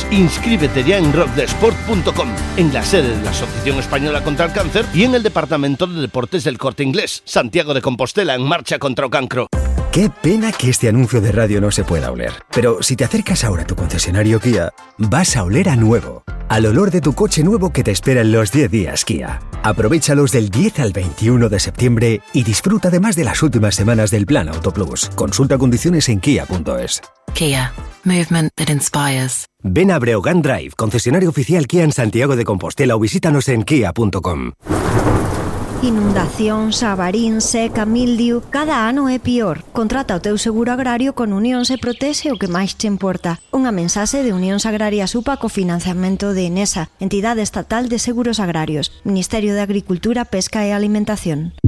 Inscríbete ya en rockdesport.com, en la sede de la Asociación Española contra el Cáncer y en el Departamento de Deportes del Corte Inglés. Santiago de Compostela en marcha contra el cancro. Qué pena que este anuncio de radio no se pueda oler. Pero si te acercas ahora a tu concesionario Kia, vas a oler a nuevo. Al olor de tu coche nuevo que te espera en los 10 días Kia. Aprovéchalos del 10 al 21 de septiembre y disfruta además de las últimas semanas del Plan Auto Plus. Consulta condiciones en kia.es. Kia. Movement that inspires. Ven a Breogán Drive, concesionario oficial Kia en Santiago de Compostela o visítanos en kia.com. Inundacións, avarín, seca, mildiu, cada ano é pior. Contrata o teu seguro agrario con Unións e protese o que máis te importa. Unha mensaxe de Unións Agrarias UPA co financiamento de Enesa, Entidade Estatal de Seguros Agrarios, Ministerio de Agricultura, Pesca e Alimentación.